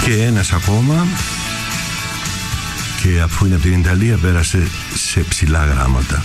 Και ένας ακόμα, και αφού είναι από την Ιταλία, πέρασε σε ψηλά γράμματα.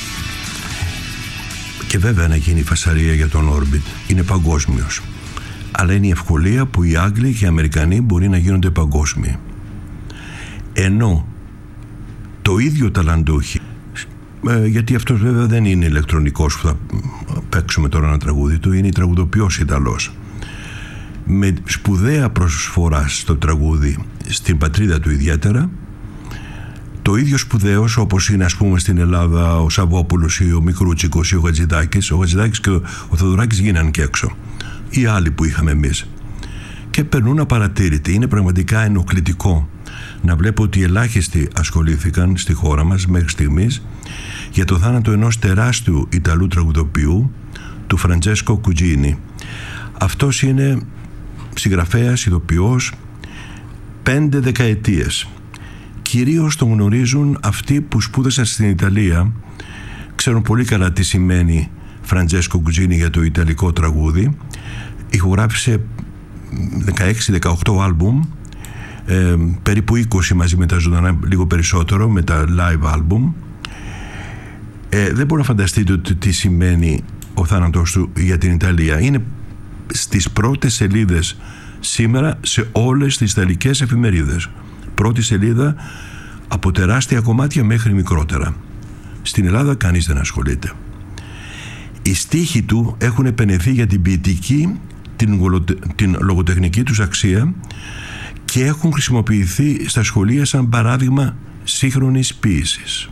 Και βέβαια να γίνει φασαρία για τον Orbit, είναι παγκόσμιος. Αλλά είναι η ευκολία που οι Άγγλοι και οι Αμερικανοί μπορεί να γίνονται παγκόσμιοι. Ενώ το ίδιο ταλαντούχοι, γιατί αυτός βέβαια δεν είναι ηλεκτρονικός που θα παίξουμε τώρα ένα τραγούδι του, είναι τραγουδοποιός Ιταλός, με σπουδαία προσφορά στο τραγούδι στην πατρίδα του ιδιαίτερα, το ίδιο σπουδαίος όπως είναι ας πούμε στην Ελλάδα ο Σαββόπουλος ή ο Μικρούτσικος ή ο Χατζηδάκης. Ο Χατζηδάκης και ο Θεοδωράκης γίνανε και έξω, οι άλλοι που είχαμε εμείς, και περνούν απαρατήρητοι. Είναι πραγματικά ενοχλητικό να βλέπω ότι ελάχιστοι ασχολήθηκαν στη χώρα μας μέχρι στιγμής για το θάνατο ενός τεράστιου Ιταλού τραγουδοποιού, του Φραντζέσκο Κουτζίνι. Αυτός είναι συγγραφέας, ηθοποιός 5 δεκαετίες. Κυρίως τον γνωρίζουν αυτοί που σπούδασαν στην Ιταλία, ξέρουν πολύ καλά τι σημαίνει Φραντζέσκο Κουτζίνι για το ιταλικό τραγούδι. Ηχογράφησε 16-18 άλμπουμ, περίπου 20 μαζί με τα ζωντανά, λίγο περισσότερο με τα live album. Δεν μπορώ να φανταστείτε τι σημαίνει ο θάνατος του για την Ιταλία. Είναι στις πρώτες σελίδες σήμερα σε όλες τις ιταλικές εφημερίδες. Πρώτη σελίδα από τεράστια κομμάτια μέχρι μικρότερα. Στην Ελλάδα κανείς δεν ασχολείται. Οι στίχοι του έχουν επενεθεί για την ποιητική, την λογοτεχνική τους αξία και έχουν χρησιμοποιηθεί στα σχολεία σαν παράδειγμα σύγχρονης ποίησης.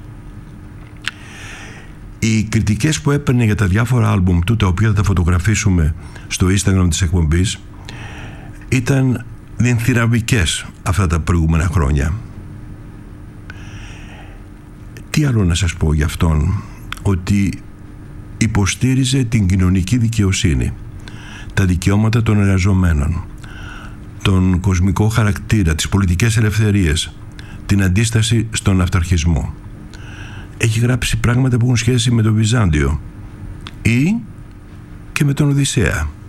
Οι κριτικές που έπαιρνε για τα διάφορα άλμπουμ του, τα οποία θα τα φωτογραφίσουμε στο Instagram της εκπομπής, ήταν ενθυραβικές αυτά τα προηγούμενα χρόνια. Τι άλλο να σας πω για αυτόν? Ότι υποστήριζε την κοινωνική δικαιοσύνη, τα δικαιώματα των εργαζομένων, τον κοσμικό χαρακτήρα, τις πολιτικές ελευθερίες, την αντίσταση στον αυταρχισμό. Έχει γράψει πράγματα που έχουν σχέση με το Βυζάντιο ή και με τον Οδυσσέα.